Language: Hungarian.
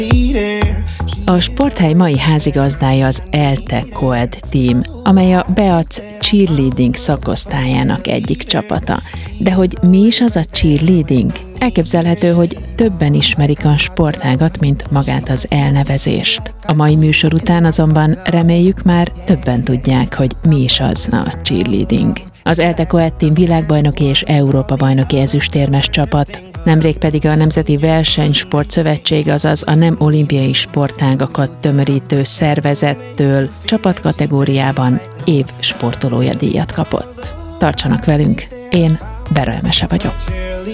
A sporthely mai házigazdája az ELTE Coed Team, amely a Beac cheerleading szakosztályának egyik csapata. De hogy mi is az a cheerleading? Elképzelhető, hogy többen ismerik a sportágat, mint magát az elnevezést. A mai műsor után azonban reméljük már többen tudják, hogy mi is az a cheerleading. Az ELTE Coed Team világbajnoki és Európa-bajnoki ezüstérmes csapat, nemrég pedig a Nemzeti Versenysportszövetség, azaz a nem olimpiai sportágakat tömörítő szervezettől csapatkategóriában év sportolója díjat kapott. Tartsanak velünk, én Bera Emese vagyok.